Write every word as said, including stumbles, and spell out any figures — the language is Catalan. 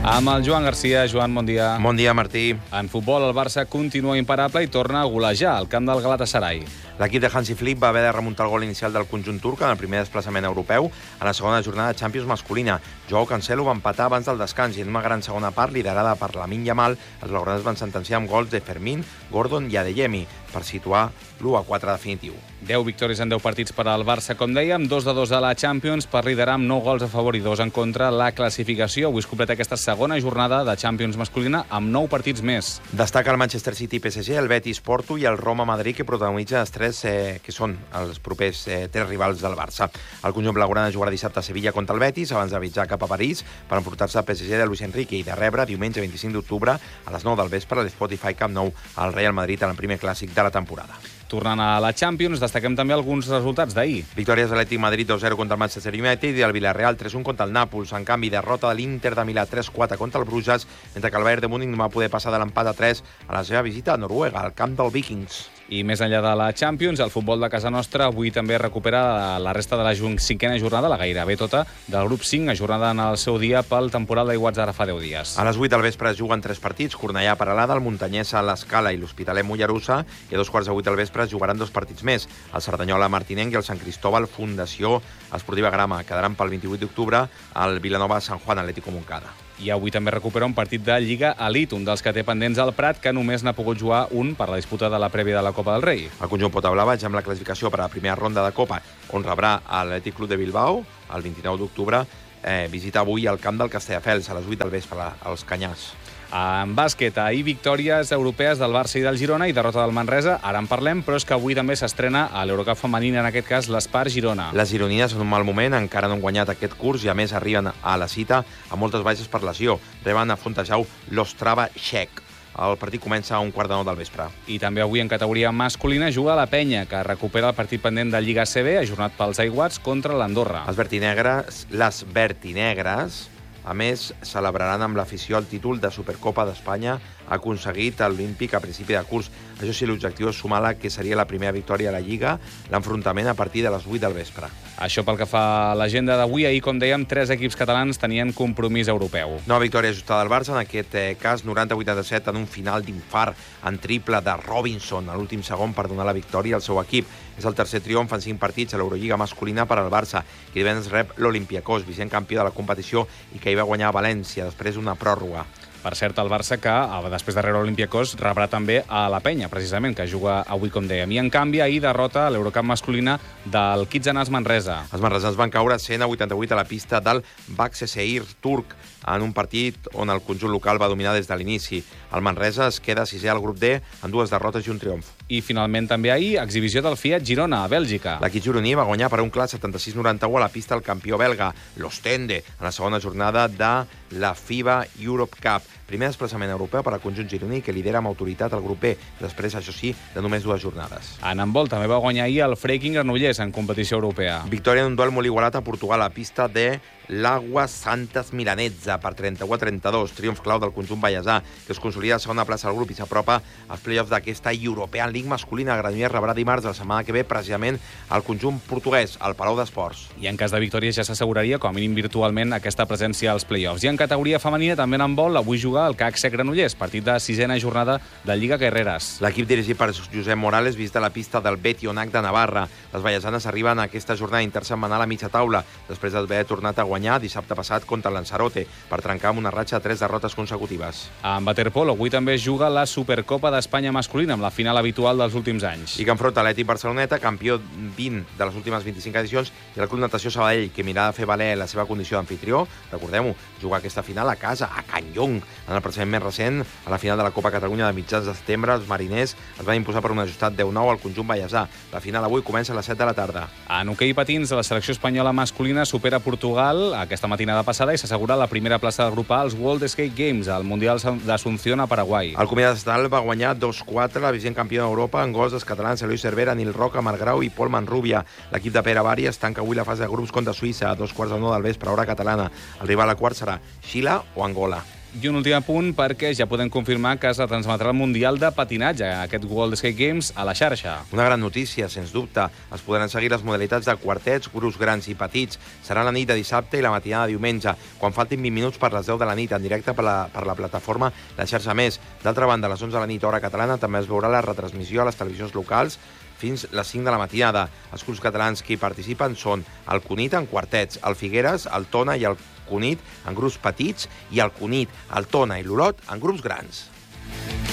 Amb el Joan Garcia. Joan, bon dia. Bon dia, Martí. En futbol, el Barça continua imparable i torna a golejar al camp del Galatasaray. L'equip de Hansi Flick va haver de remuntar el gol inicial del conjunt turc en el primer desplaçament europeu en la segona jornada de Champions masculina. Joao Cancelo va empatar abans del descans i en una gran segona part, liderada per Lamine Yamal, els blaugranes van sentenciar amb gols de Fermín, Gordon i Adeyemi per situar l'u a quatre definitiu. deu victòries en deu partits per al Barça, com dèiem, dos de dos a la Champions per liderar amb nou gols a favor i dos en contra la classificació. Avui es completa aquesta segona jornada de Champions masculina amb nou partits més. Destaca el Manchester City P S G, el Betis Porto i el Roma Madrid, que protagonitza els tres eh, que són els propers eh, tres rivals del Barça. El conjunt blaugrana jugarà dissabte a Sevilla contra el Betis abans de viatjar cap a París per enfrontar-se al P S G de Luis Enrique i de rebre diumenge vint-i-cinc d'octubre a les nou del vespre a l'Spotify Camp Nou al Real Madrid en el primer clàssic de la temporada. Tornant a la Champions, destaquem també alguns resultats d'ahir. Victòries de l'Atlètic Madrid dos zero contra el Manchester United i el Villarreal tres un contra el Nàpols. En canvi, derrota de l'Inter de Milà tres quatre contra el Bruges, mentre que el Bayern de Múnich no va poder passar de l'empat a tres a la seva visita a Noruega, al camp del Vikings. I més enllà de la Champions, el futbol de casa nostra avui també recupera la resta de la cinquena jornada, la gairebé tota, del grup cinc, ajornada en el seu dia pel temporal d'aiguats d'ara fa deu dies. A les vuit del vespre es juguen tres partits, Cornellà, Peralada, el Muntanyesa, l'Escala i l'Hospitalet Mollerussa, i a dos quarts de vuit del vespre es jugaran dos partits més, el Cerdanyola Martinenc i el Sant Cristóbal Fundació Esportiva Grama, quedaran pel vint-i-vuit d'octubre al Vilanova Sant Juan Atlético Montcada. I avui també recupera un partit de Lliga Elite, un dels que té pendents al Prat, que només n'ha pogut jugar un per la disputa de la prèvia de la Copa del Rei. El conjunt Potablava ja amb la classificació per a la primera ronda de Copa, on rebrà l'Atlètic Club de Bilbao el vint-i-nou d'octubre, eh, visita avui el camp del Castelldefels a les vuit del vespre als Canyars. En bàsquet, ahir victòries europees del Barça i del Girona i derrota del Manresa. Ara en parlem, però és que avui també s'estrena a l'Eurocup femenina, en aquest cas l'Espar Girona. Les gironines en un mal moment, encara no han guanyat aquest curs i a més arriben a la cita amb moltes baixes per lesió. Reben a Fontejau l'Ostrava Txec. El partit comença a un quart de nou del vespre. I també avui en categoria masculina juga la Penya, que recupera el partit pendent de Lliga A C B, ajornat pels aiguats contra l'Andorra. Els vertinegres, les vertinegres, a més, celebraran amb l'afició el títol de Supercopa d'Espanya aconseguit a l'Olímpic a principi de curs. Això sí, l'objectiu és sumar la que seria la primera victòria a la Lliga, l'enfrontament a partir de les vuit del vespre. Això pel que fa a l'agenda d'avui. Ahir, com dèiem, tres equips catalans tenien compromís europeu. Nova victòria ajustada del Barça, en aquest eh, cas noranta a vuitanta-set en un final d'infart en triple de Robinson a l'últim segon per donar la victòria al seu equip. És el tercer triomf en cinc partits a l'Eurolliga masculina per al Barça, que divendres rep l'Olympiacos, vigent campió de la competició i que hi va guanyar a València després d'una pròrroga. Per cert, el Barça, que després de rebre l'Olympiacos, rebrà també a la Penya, precisament, que juga avui, com dèiem. I, en canvi, ahir derrota a l'Eurocup masculina del Kitsanaz Manresa. Els manresans van caure cent a vuitanta-vuit a la pista del Başakşehir turc, en un partit on el conjunt local va dominar des de l'inici. El Manresa es queda sisè al grup D amb dues derrotes i un triomf. I, finalment, també ahir, exhibició del Fiat Girona, a Bèlgica. L'equip gironí va guanyar per un clar setanta-sis noranta-u a la pista el campió belga, l'Ostende, en la segona jornada de la FIBA Europe Cup. Primer desplaçament europeu per al conjunt gironí, que lidera amb autoritat el grup B, després, això sí, de només dues jornades. En handbol també va guanyar ahir el Freiking Granollers en competició europea. Victòria en un duel molt igualat a Portugal a la pista de l'Aguas Santas Milanesa per trenta-u a trenta-dos. Triomf clau del conjunt ballesà, que es consolida a segona plaça al grup i s'apropa als play-offs d'aquesta European League masculina. Granollers rebrà dimarts de la setmana que ve precisament el conjunt portuguès, al Palau d'Esports. I en cas de victòria ja s'asseguraria, com a mínim virtualment, aquesta presència als play-offs. I en categoria femenina també en handbol, avui juga el C A C C Granollers, partit de sisena jornada de Lliga Guerreras. L'equip dirigit per Josep Morales visita la pista del Betionac de Navarra. Les ballesanes arriben a aquesta jornada intersetmanal a mitja taula, després d'haver tornat a guanyar dissabte passat contra l'Ansarote per trencar amb una ratxa de tres derrotes consecutives. En waterpolo avui també juga la Supercopa d'Espanya masculina, amb la final habitual dels últims anys. I que enfronta l'Atlètic Barceloneta, campió vint de les últimes vint-i-cinc edicions, i el Club Natació Sabadell, que mirarà de fer valer la seva condició d'anfitrió. Recordem-ho, jugar aquesta final a casa, a Can Llong. En el precedent més recent, a la final de la Copa Catalunya de mitjans de setembre, els mariners es van imposar per un ajustat deu nou al conjunt ballesà. La final avui comença a les set de la tarda. En hoquei patins, la selecció espanyola masculina supera Portugal aquesta matinada passada i s'assegura la primera plaça del grup A als World Skate Games, al Mundial d'Asunción a Paraguai. El comitè estatal va guanyar dos quatre la vigent campió d'Europa en gols dels catalans Eloy Cervera, Nil Roca, Marc Grau i Pol Manrubia. L'equip de Pere Bàries tanca avui la fase de grups contra Suïssa a dos quarts de nou del vespre, hora catalana. El rival a quart serà Xile o Angola. I un últim apunt, perquè ja podem confirmar que es retransmetrà el Mundial de Patinatge, aquest World Skate Games, a la xarxa. Una gran notícia, sens dubte. Es podran seguir les modalitats de quartets, grups grans i petits. Serà la nit de dissabte i la matinada de diumenge, quan faltin vint minuts per les deu de la nit, en directe per la, per la plataforma La Xarxa Més. D'altra banda, a les onze de la nit, hora catalana, també es veurà la retransmissió a les televisions locals fins les cinc de la matinada. Els clubs catalans que hi participen són el Cunit en quartets, el Figueres, el Tona i el Cunit en grups petits i el Cunit, el Tona i l'Olot en grups grans.